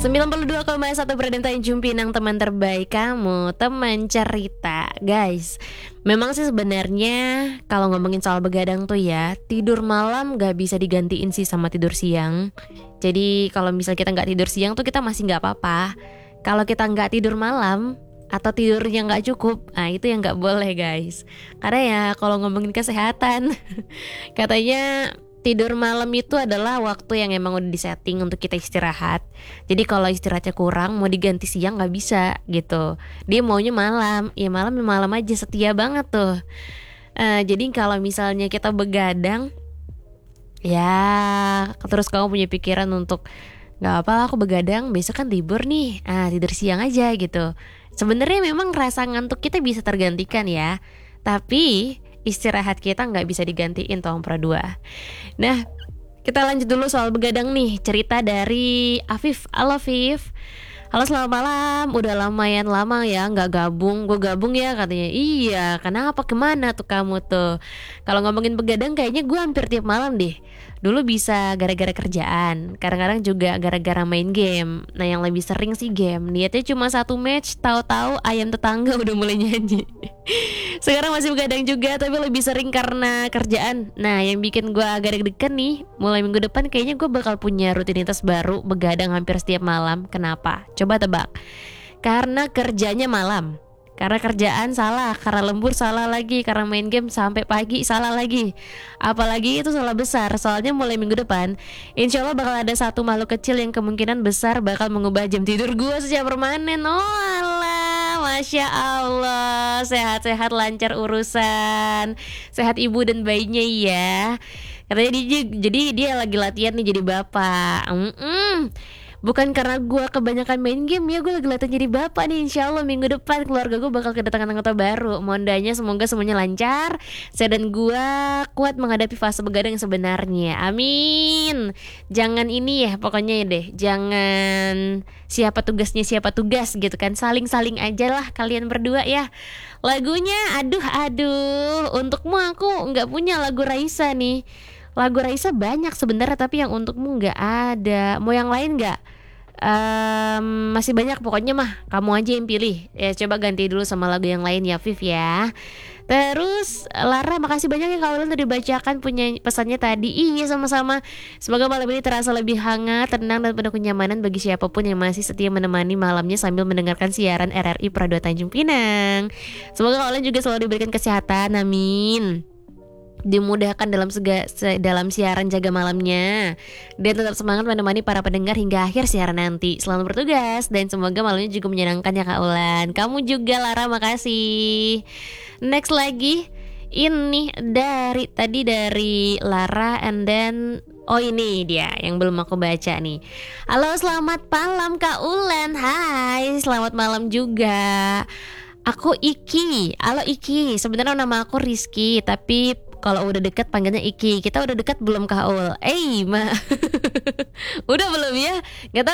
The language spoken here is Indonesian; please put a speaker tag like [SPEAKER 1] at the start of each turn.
[SPEAKER 1] 92,1 Berdin Tanjung Pinang, teman terbaik kamu, teman cerita. Guys, memang sih sebenarnya kalau ngomongin soal begadang tuh ya, tidur malam gak bisa digantiin sih sama tidur siang. Jadi kalau misalnya kita gak tidur siang tuh kita masih gak apa-apa. Kalau kita gak tidur malam atau tidurnya gak cukup, nah itu yang gak boleh guys. Karena ya kalau ngomongin kesehatan katanya tidur malam itu adalah waktu yang emang udah disetting untuk kita istirahat. Jadi kalau istirahatnya kurang, mau diganti siang gak bisa gitu. Dia maunya malam, ya malam aja, setia banget tuh. Jadi kalau misalnya kita begadang, ya terus kamu punya pikiran untuk gak apa, aku begadang, besok kan libur nih, tidur siang aja gitu. Sebenarnya memang rasa ngantuk kita bisa tergantikan ya, tapi istirahat kita nggak bisa digantiin toh Ampera 2. Nah, kita lanjut dulu soal begadang nih. Cerita dari Afif. Halo Afif. Halo, selamat malam. Udah lumayan lama ya nggak gabung. Gue gabung ya katanya. Iya, kenapa, kemana tuh kamu tuh? Kalau ngomongin begadang kayaknya gue hampir tiap malam deh. Dulu bisa gara-gara kerjaan, kadang-kadang juga gara-gara main game. Nah yang lebih sering sih game. Niatnya cuma satu match, tahu-tahu ayam tetangga udah mulai nyanyi. Sekarang masih begadang juga, tapi lebih sering karena kerjaan. Nah yang bikin gue agak deg-degan nih, mulai minggu depan kayaknya gue bakal punya rutinitas baru, begadang hampir setiap malam. Kenapa? Coba tebak. Karena kerjanya malam, karena kerjaan salah, karena lembur salah lagi, karena main game sampai pagi salah lagi. Apalagi itu salah besar. Soalnya mulai minggu depan insya Allah bakal ada satu makhluk kecil yang kemungkinan besar bakal mengubah jam tidur gue secara permanen. Oh alah, Masya Allah. Sehat-sehat, lancar urusan, sehat ibu dan bayinya ya. Katanya jadi dia lagi latihan nih jadi bapak. Bukan karena gue kebanyakan main game ya, gue lagi latihan jadi bapak nih. Insya Allah minggu depan keluarga gue bakal kedatangan anggota baru. Mohon doanya semoga semuanya lancar, saya dan gue kuat menghadapi fase begadang yang sebenarnya. Amin. Jangan ini ya pokoknya ya deh, jangan siapa tugasnya siapa tugas gitu kan. Saling-saling aja lah kalian berdua ya. Lagunya aduh untukmu aku gak punya lagu Raisa nih. Lagu Raisa banyak sebenarnya, tapi yang untukmu gak ada. Mau yang lain gak? Masih banyak pokoknya mah, kamu aja yang pilih. Ya coba ganti dulu sama lagu yang lain ya Viv ya. Terus Lara, makasih banyak ya Kak Ulan udah dibacakan punya pesannya tadi. Iya sama-sama. Semoga malam ini terasa lebih hangat, tenang dan penuh kenyamanan bagi siapapun yang masih setia menemani malamnya sambil mendengarkan siaran RRI Pradua Tanjung Pinang. Semoga Kak Ulan juga selalu diberikan kesehatan, amin. Dimudahkan dalam siaran jaga malamnya, dan tetap semangat menemani para pendengar hingga akhir siaran nanti. Selamat bertugas dan semoga malamnya juga menyenangkan ya Kak Ulan. Kamu juga Lara, makasih. Next lagi ini dari Lara, and then ini dia yang belum aku baca nih. Halo, selamat malam Kak Ulan. Hai, selamat malam juga. Aku Iki. Halo Iki. Sebenarnya nama aku Rizky, tapi kalau udah deket panggilnya Iki. Kita udah deket belum Kak Ul? Udah belum ya? Gak tahu